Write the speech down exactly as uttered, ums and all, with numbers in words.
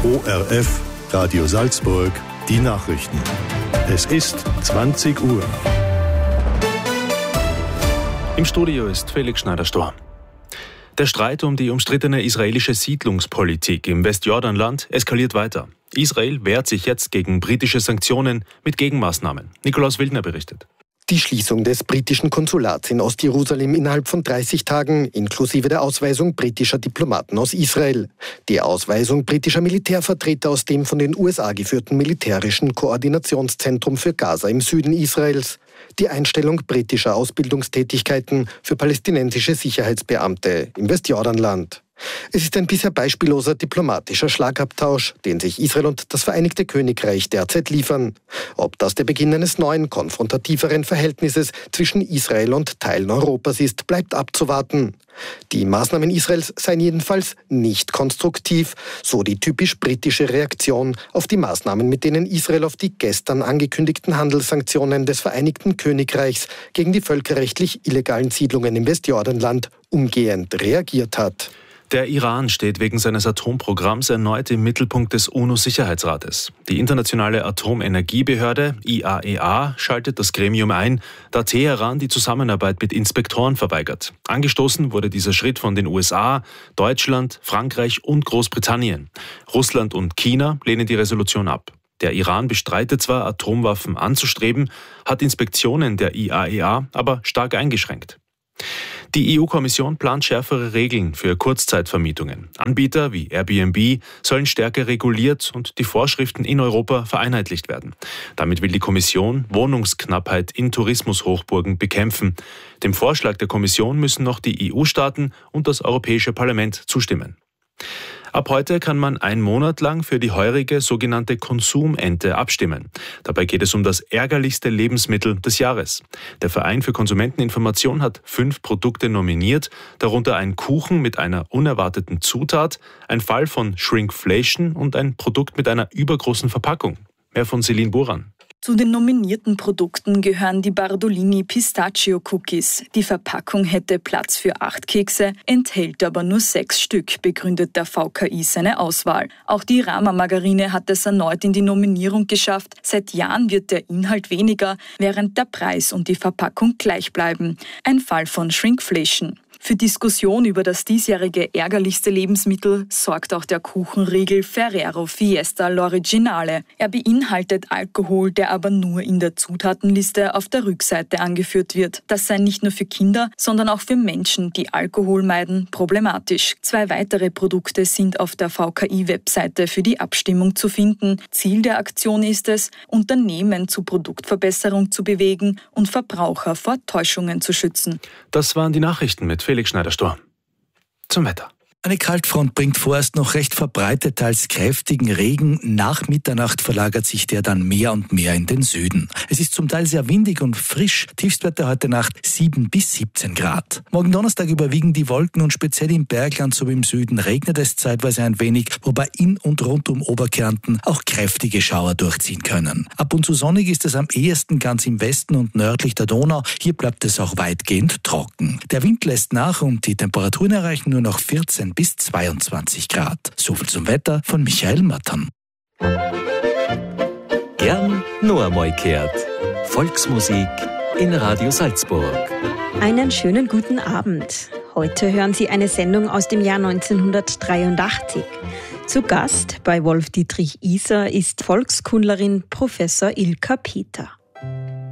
O R F, Radio Salzburg, die Nachrichten. Es ist zwanzig Uhr. Im Studio ist Felix Schneider-Storr. Der Streit um die umstrittene israelische Siedlungspolitik im Westjordanland eskaliert weiter. Israel wehrt sich jetzt gegen britische Sanktionen mit Gegenmaßnahmen. Nikolaus Wildner berichtet. Die Schließung des britischen Konsulats in Ostjerusalem innerhalb von dreißig Tagen, inklusive der Ausweisung britischer Diplomaten aus Israel. Die Ausweisung britischer Militärvertreter aus dem von den U S A geführten militärischen Koordinationszentrum für Gaza im Süden Israels. Die Einstellung britischer Ausbildungstätigkeiten für palästinensische Sicherheitsbeamte im Westjordanland. Es ist ein bisher beispielloser diplomatischer Schlagabtausch, den sich Israel und das Vereinigte Königreich derzeit liefern. Ob das der Beginn eines neuen, konfrontativeren Verhältnisses zwischen Israel und Teilen Europas ist, bleibt abzuwarten. Die Maßnahmen Israels seien jedenfalls nicht konstruktiv, so die typisch britische Reaktion auf die Maßnahmen, mit denen Israel auf die gestern angekündigten Handelssanktionen des Vereinigten Königreichs gegen die völkerrechtlich illegalen Siedlungen im Westjordanland umgehend reagiert hat. Der Iran steht wegen seines Atomprogramms erneut im Mittelpunkt des UNO-Sicherheitsrates. Die internationale Atomenergiebehörde I A E A schaltet das Gremium ein, da Teheran die Zusammenarbeit mit Inspektoren verweigert. Angestoßen wurde dieser Schritt von den U S A, Deutschland, Frankreich und Großbritannien. Russland und China lehnen die Resolution ab. Der Iran bestreitet zwar, Atomwaffen anzustreben, hat Inspektionen der I A E A aber stark eingeschränkt. Die E U-Kommission plant schärfere Regeln für Kurzzeitvermietungen. Anbieter wie Airbnb sollen stärker reguliert und die Vorschriften in Europa vereinheitlicht werden. Damit will die Kommission Wohnungsknappheit in Tourismushochburgen bekämpfen. Dem Vorschlag der Kommission müssen noch die E U-Staaten und das Europäische Parlament zustimmen. Ab heute kann man einen Monat lang für die heurige sogenannte Konsumente abstimmen. Dabei geht es um das ärgerlichste Lebensmittel des Jahres. Der Verein für Konsumenteninformation hat fünf Produkte nominiert, darunter ein Kuchen mit einer unerwarteten Zutat, ein Fall von Shrinkflation und ein Produkt mit einer übergroßen Verpackung. Mehr von Celine Buran. Zu den nominierten Produkten gehören die Bardolini Pistachio Cookies. Die Verpackung hätte Platz für acht Kekse, enthält aber nur sechs Stück, begründet der V K I seine Auswahl. Auch die Rama Margarine hat es erneut in die Nominierung geschafft. Seit Jahren wird der Inhalt weniger, während der Preis und die Verpackung gleich bleiben. Ein Fall von Shrinkflation. Für Diskussion über das diesjährige ärgerlichste Lebensmittel sorgt auch der Kuchenriegel Ferrero Fiesta L'Originale. Er beinhaltet Alkohol, der aber nur in der Zutatenliste auf der Rückseite angeführt wird. Das sei nicht nur für Kinder, sondern auch für Menschen, die Alkohol meiden, problematisch. Zwei weitere Produkte sind auf der V K I-Webseite für die Abstimmung zu finden. Ziel der Aktion ist es, Unternehmen zu Produktverbesserung zu bewegen und Verbraucher vor Täuschungen zu schützen. Das waren die Nachrichten mit Felix Schneider-Storr. Zum Wetter. Eine Kaltfront bringt vorerst noch recht verbreitet teils kräftigen Regen. Nach Mitternacht verlagert sich der dann mehr und mehr in den Süden. Es ist zum Teil sehr windig und frisch. Tiefstwerte heute Nacht sieben bis siebzehn Grad. Morgen Donnerstag überwiegen die Wolken und speziell im Bergland sowie im Süden regnet es zeitweise ein wenig, wobei in und rund um Oberkärnten auch kräftige Schauer durchziehen können. Ab und zu sonnig ist es am ehesten ganz im Westen und nördlich der Donau. Hier bleibt es auch weitgehend trocken. Der Wind lässt nach und die Temperaturen erreichen nur noch vierzehn bis zweiundzwanzig Grad. Soviel zum Wetter von Michael Mattern. Gern noch einmal gehört. Volksmusik in Radio Salzburg. Einen schönen guten Abend. Heute hören Sie eine Sendung aus dem Jahr neunzehnhundertdreiundachtzig. Zu Gast bei Wolf Dietrich Iser ist Volkskundlerin Professor Ilka Peter.